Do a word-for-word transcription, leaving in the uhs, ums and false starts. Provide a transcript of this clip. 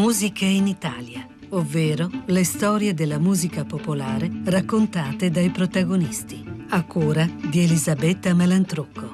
Musiche in Italia, ovvero le storie della musica popolare raccontate dai protagonisti, a cura di Elisabetta Melantrucco.